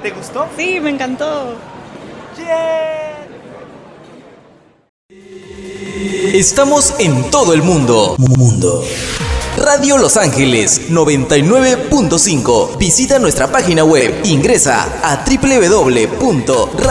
¿Te gustó? Sí, me encantó. ¡Yeah! Estamos en todo el mundo. Radio Los Ángeles 99.5. Visita nuestra página web. Ingresa a www.radiolosangeles.com.